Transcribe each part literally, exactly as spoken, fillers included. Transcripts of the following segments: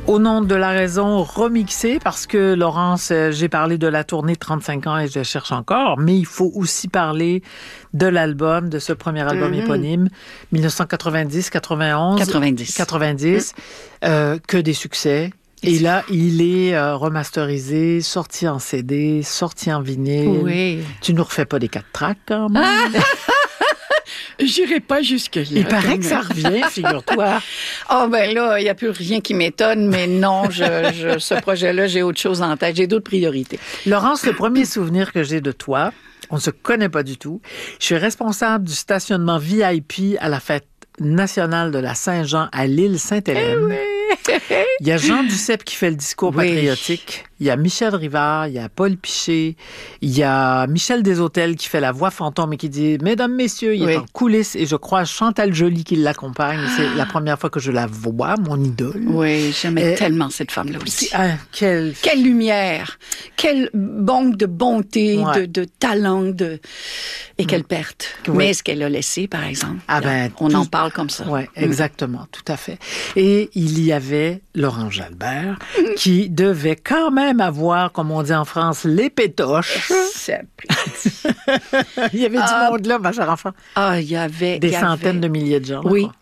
Au nom de la raison, remixé, parce que, Laurence, j'ai parlé de la tournée trente-cinq ans et je cherche encore, mais il faut aussi parler de l'album, de ce premier album mm-hmm. éponyme, dix-neuf cent quatre-vingt-dix quatre-vingt-onze quatre-vingt-dix quatre-vingt-dix mm. euh, que des succès. Et là, il est euh, remasterisé, sorti en C D, sorti en vinyle. Oui. Tu nous refais pas des quatre tracks, quand même? Ah! J'irai pas jusque-là. Il paraît comme... que ça revient, figure-toi. Oh, ben là, il n'y a plus rien qui m'étonne, mais non, je, je, ce projet-là, j'ai autre chose en tête. J'ai d'autres priorités. Laurence, le premier souvenir que j'ai de toi, on ne se connaît pas du tout. Je suis responsable du stationnement V I P à la fête nationale de la Saint-Jean à l'île Sainte-Hélène. Eh oui. Il y a Jean Duceppe qui fait le discours oui. patriotique. Il y a Michel Rivard, il y a Paul Piché, il y a Michel Deshôtels qui fait la voix fantôme et qui dit « Mesdames, messieurs », il oui. est en coulisses et je crois Chantal Joly qui l'accompagne. Ah. C'est la première fois que je la vois, mon idole. Oui, j'aimais euh, tellement cette femme-là aussi. Ah, quelle... quelle lumière, quelle bombe de bonté, ouais. de, de talent, de... et quelle mmh. perte. Oui. Mais ce qu'elle a laissé, par exemple, ah ben, on tout... en parle comme ça. Oui, exactement, mmh. tout à fait. Et il y avait Laurent Jalbert mmh. qui devait quand même avoir, comme on dit en France, les pétoches. Il y avait ah, du monde là, ma chère enfant. Ah, il y avait... Des y centaines avait... de milliers de gens. Là, oui.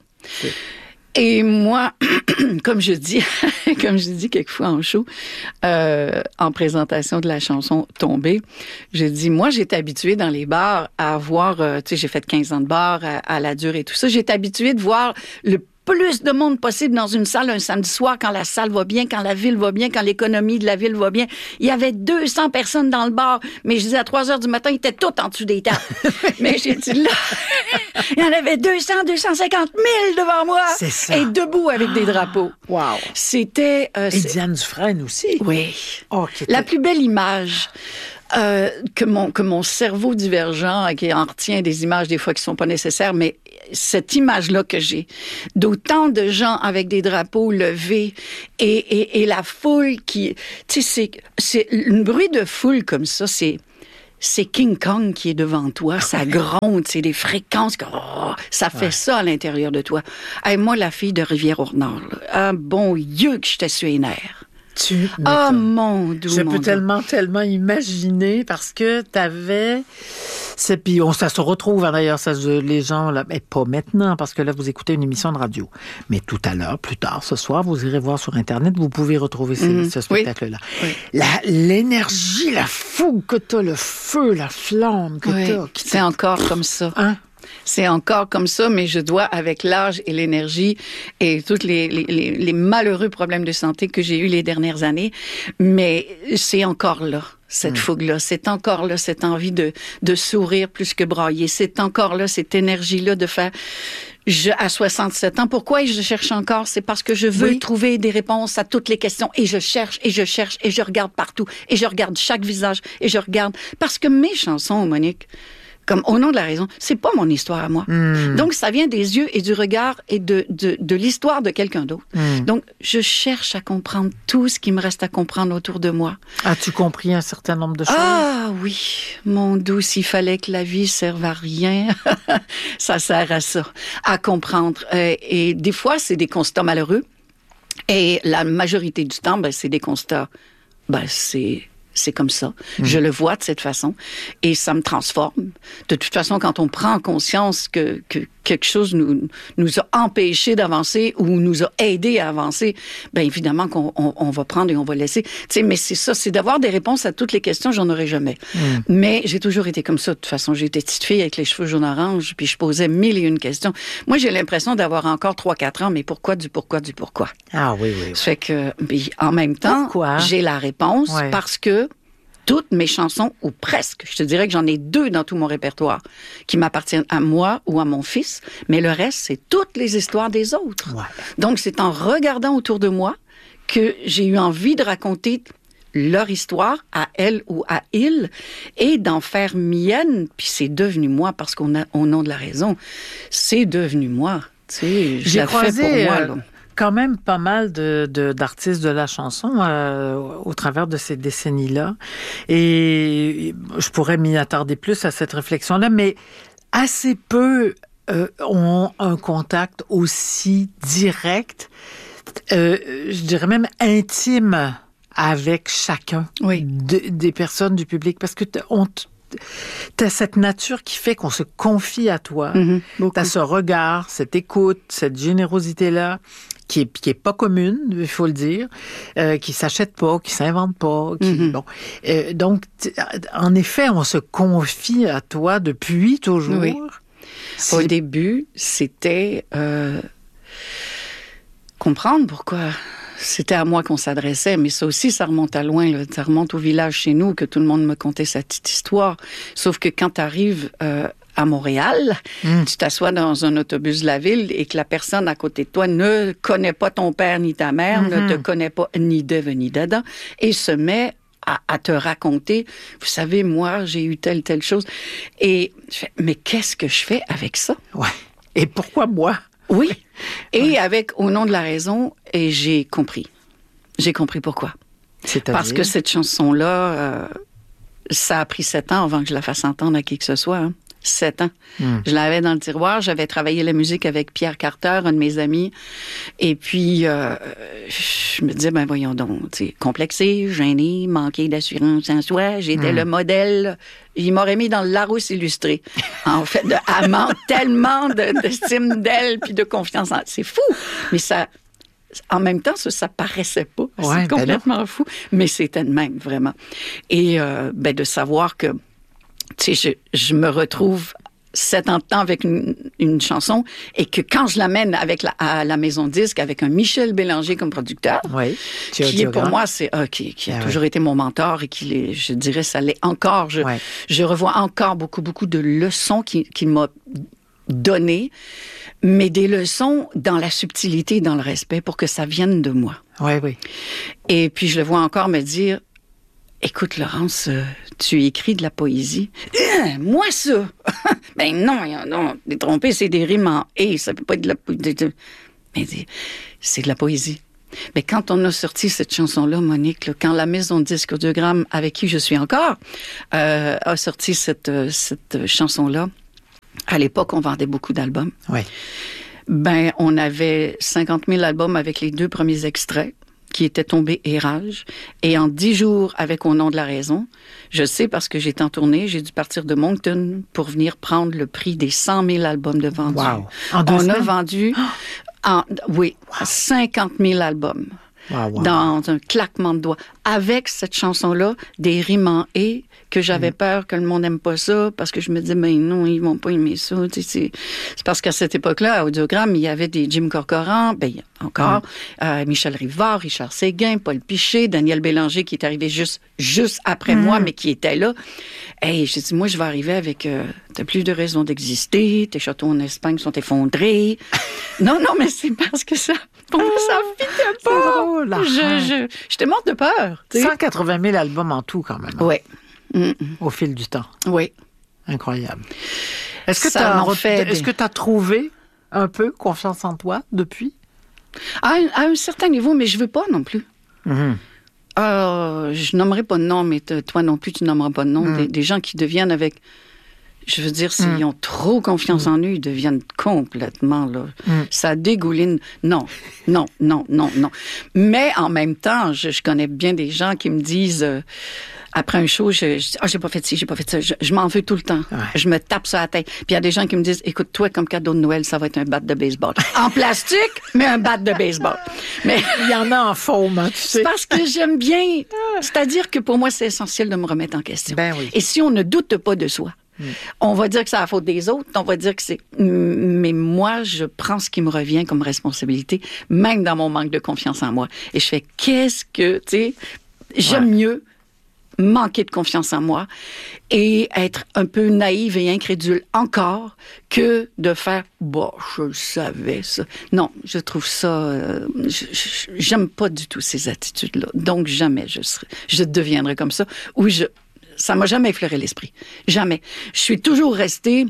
Et moi, comme je dis, comme je dis quelquefois en show, euh, en présentation de la chanson Tombée, je dis, moi, j'étais habituée dans les bars à avoir, euh, tu sais, j'ai fait quinze ans de bar à, à la dure et tout ça, j'étais habituée de voir le plus de monde possible dans une salle un samedi soir quand la salle va bien, quand la ville va bien, quand l'économie de la ville va bien. Il y avait deux cents personnes dans le bar, mais je disais à trois heures du matin, ils étaient tous en dessous des tables. Mais j'ai dit là, il y en avait deux cents, deux cent cinquante mille devant moi. C'est ça. Et debout avec des drapeaux. Wow. C'était... Euh, et Diane Dufresne aussi. Oui. Oh, la plus belle image... Euh, que mon que mon cerveau divergent, qui en retient des images des fois qui sont pas nécessaires, mais cette image-là que j'ai, d'autant de gens avec des drapeaux levés et et, et la foule qui, tu sais, c'est c'est un bruit de foule comme ça, c'est c'est King Kong qui est devant toi, ça gronde, c'est des fréquences, oh, ça fait ouais. ça à l'intérieur de toi. Hey, moi, la fille de Rivière-au-Nord, ah bon Dieu que j'étais sur les nerfs. Tu oh mon Dieu! Je mon peux Dieu. tellement, tellement imaginer parce que t'avais... C'est, puis on, ça se retrouve, hein, d'ailleurs, ça, les gens, là, mais pas maintenant, parce que là, vous écoutez une émission de radio. Mais tout à l'heure, plus tard, ce soir, vous irez voir sur Internet, vous pouvez retrouver ces, mmh. ce spectacle-là. Oui. Oui. La, l'énergie, la fougue que t'as, le feu, la flamme que oui. t'as. C'est encore comme ça. Hein? C'est encore comme ça, mais je dois, avec l'âge et l'énergie et tous les, les, les, les malheureux problèmes de santé que j'ai eus les dernières années, mais c'est encore là. Cette mmh. fougue-là, c'est encore là, cette envie de, de sourire plus que brailler. C'est encore là, cette énergie-là de faire... Je, à soixante-sept ans, pourquoi je cherche encore? C'est parce que je veux oui. trouver des réponses à toutes les questions. Et je cherche, et je cherche, et je regarde partout. Et je regarde chaque visage, et je regarde... Parce que mes chansons, Monique... Comme au nom de la raison, c'est pas mon histoire à moi. Mmh. Donc, ça vient des yeux et du regard et de, de, de l'histoire de quelqu'un d'autre. Mmh. Donc, je cherche à comprendre tout ce qui me reste à comprendre autour de moi. As-tu compris un certain nombre de choses? Ah oui, mon doux, s'il fallait que la vie serve à rien, ça sert à ça, à comprendre. Et, et des fois, c'est des constats malheureux. Et la majorité du temps, ben, c'est des constats, ben, c'est... C'est comme ça. Mmh. Je le vois de cette façon et ça me transforme. De toute façon, quand on prend conscience que, que quelque chose nous, nous a empêchés d'avancer ou nous a aidés à avancer, bien évidemment qu'on on, on va prendre et on va laisser. Tu sais, mais c'est ça, c'est d'avoir des réponses à toutes les questions, j'en aurai jamais. Mmh. Mais j'ai toujours été comme ça. De toute façon, j'ai été petite fille avec les cheveux jaune-orange puis je posais mille et une questions. Moi, j'ai l'impression d'avoir encore trois quatre ans, mais pourquoi du pourquoi du pourquoi? Ah oui, oui. oui. Ça fait que, puis en même temps, pourquoi? J'ai la réponse ouais. parce que toutes mes chansons, ou presque, je te dirais que j'en ai deux dans tout mon répertoire, qui m'appartiennent à moi ou à mon fils, mais le reste, c'est toutes les histoires des autres. Ouais. Donc, c'est en regardant autour de moi que j'ai eu envie de raconter leur histoire à elle ou à il et d'en faire mienne, puis c'est devenu moi, parce qu'on a, au nom de la raison, c'est devenu moi. Tu sais, je l'ai fait pour moi, là. Quand même pas mal de, de d'artistes de la chanson euh, au travers de ces décennies-là. Et je pourrais m'y attarder plus à cette réflexion-là, mais assez peu euh, ont un contact aussi direct euh, je dirais même intime avec chacun oui. de, des personnes du public, parce que on t'as cette nature qui fait qu'on se confie à toi. Mm-hmm. T'as ce regard, cette écoute, cette générosité-là, qui est, qui est pas commune, il faut le dire, euh, qui s'achète pas, qui s'invente pas. Qui, mm-hmm. bon. euh, donc, en effet, on se confie à toi depuis toujours. Oui. Au début, c'était euh, comprendre pourquoi c'était à moi qu'on s'adressait, mais ça aussi, ça remonte à loin. Là. Ça remonte au village chez nous, que tout le monde me contait cette petite histoire. Sauf que quand tu arrives euh, à Montréal, mm. tu t'assois dans un autobus de la ville et que la personne à côté de toi ne connaît pas ton père ni ta mère, mm-hmm. ne te connaît pas ni d'Ève ni d'Adam, et se met à, à te raconter, vous savez, moi, j'ai eu telle, telle chose. Et je fais, mais qu'est-ce que je fais avec ça? Ouais. Et pourquoi moi? Oui. Et ouais. avec Au nom de la raison, et j'ai compris. J'ai compris pourquoi. C'est-à-dire? Parce que cette chanson-là, euh, ça a pris sept ans avant que je la fasse entendre à qui que ce soit. Hein. Sept ans. Mm. Je l'avais dans le tiroir. J'avais travaillé la musique avec Pierre Carter, un de mes amis. Et puis, euh, je me disais, ben voyons donc, tu sais, complexé, gêné, manqué d'assurance en soi. J'étais mm. le modèle. Il m'aurait mis dans le Larousse illustré. En fait, de, elle manque tellement de, d'estime d'elle puis de confiance en elle. C'est fou. Mais ça... En même temps, ça, ça paraissait pas. Ouais, c'est complètement ben fou. Mais c'était de même, vraiment. Et euh, ben, de savoir que, tu sais, je, je me retrouve sept ans de temps avec une, une chanson et que quand je l'amène avec la, à la maison de disque avec un Michel Bélanger comme producteur, oui, qui est pour moi, c'est euh, qui, qui a ah, toujours oui. été mon mentor et qui l'est, je dirais, ça l'est encore. Je, ouais. je revois encore beaucoup, beaucoup de leçons qu'il qui m'a données, mais des leçons dans la subtilité, dans le respect, pour que ça vienne de moi. Oui, oui. Et puis je le vois encore me dire, écoute, Laurence, euh, tu écris de la poésie. Euh, moi, ça! Ben non, non, t'es trompé, c'est des rimes en « et », ça peut pas être de la poésie. Mais c'est de la poésie. Mais quand on a sorti cette chanson-là, Monique, là, quand la maison de disques Audiogramme, avec qui je suis encore, euh, a sorti cette, cette chanson-là, à l'époque, on vendait beaucoup d'albums. Oui. Ben, on avait cinquante mille albums avec les deux premiers extraits qui étaient tombés et rage. Et en dix jours, avec Au nom de la raison, je sais parce que j'étais en tournée, j'ai dû partir de Moncton pour venir prendre le prix des cent mille albums de vendus. Wow. En deux on semaines? a vendu, en, oui, wow. cinquante mille albums. Wow, wow. Dans un claquement de doigts. Avec cette chanson-là, des rimes en « et », que j'avais mm. peur que le monde n'aime pas ça, parce que je me disais, ben non, ils vont pas aimer ça. C'est, c'est parce qu'à cette époque-là, à Audiogramme, il y avait des Jim Corcoran, ben encore, mm. euh, Michel Rivard, Richard Séguin, Paul Piché, Daniel Bélanger, qui est arrivé juste, juste après mm. moi, mais qui était là. Et j'ai dit, moi, je vais arriver avec, euh, t'as plus de raison d'exister, tes châteaux en Espagne sont effondrés. non, non, mais c'est parce que ça... Pour moi, ça fitait pas. Drôle, je, je, j'étais morte de peur. T'sais. cent quatre-vingt mille albums en tout, quand même. Oui. Mm-mm. Au fil du temps. Oui. Incroyable. Est-ce que tu as re- est-ce que tu as trouvé un peu confiance en toi depuis? À un, à un certain niveau, mais je veux pas non plus. Mm-hmm. Euh, je nommerai pas de nom, mais te, toi non plus, tu nommeras pas de nom. Mm. Des, des gens qui deviennent avec... Je veux dire, s'ils mm. ont trop confiance mm. en eux, ils deviennent complètement, là. Mm. Ça dégouline. Non, non, non, non, non. Mais en même temps, je, je connais bien des gens qui me disent, euh, après un show, je, je dis, ah, oh, j'ai pas fait ci, j'ai pas fait ça. Je, je m'en veux tout le temps. Ouais. Je me tape sur la tête. Puis il y a des gens qui me disent, écoute, toi, comme cadeau de Noël, ça va être un bat de baseball. En plastique, mais un bat de baseball. Mais il y en a en faume, hein, tu sais. C'est parce que j'aime bien. C'est-à-dire que pour moi, c'est essentiel de me remettre en question. Ben oui. Et si on ne doute pas de soi, Mm. on va dire que c'est la faute des autres, on va dire que c'est... Mais moi, je prends ce qui me revient comme responsabilité, même dans mon manque de confiance en moi. Et je fais, qu'est-ce que... Tu sais, j'aime ouais. mieux manquer de confiance en moi et être un peu naïve et incrédule encore que de faire, bon, je le savais, ça. Non, je trouve ça... Euh, je, je, j'aime pas du tout ces attitudes-là. Donc, jamais je serai, je deviendrai comme ça, ou je... Ça m'a jamais effleuré l'esprit. Jamais. Je suis toujours restée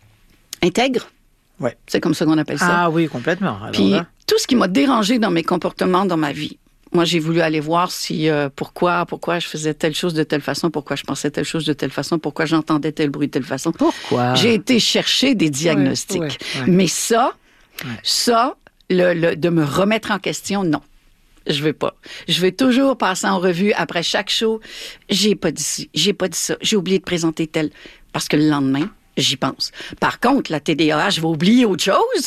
intègre. Ouais. C'est comme ça qu'on appelle ça. Ah oui, complètement. Alors Puis là... tout ce qui m'a dérangé dans mes comportements dans ma vie, moi, j'ai voulu aller voir si euh, pourquoi, pourquoi je faisais telle chose de telle façon, pourquoi je pensais telle chose de telle façon, pourquoi j'entendais tel bruit de telle façon. Pourquoi? J'ai été chercher des diagnostics. Ouais, ouais, ouais. Mais ça, ouais. ça, le, le, de me remettre en question, non. Je veux pas. Je veux toujours passer en revue après chaque show. J'ai pas dit ci, j'ai pas dit ça, j'ai oublié de présenter tel. Parce que le lendemain, j'y pense. Par contre, la T D A H va oublier autre chose.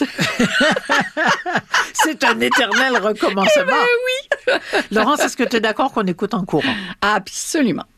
C'est un éternel recommencement. Eh ben oui! Laurence, est-ce que tu es d'accord qu'on écoute en courant? Absolument.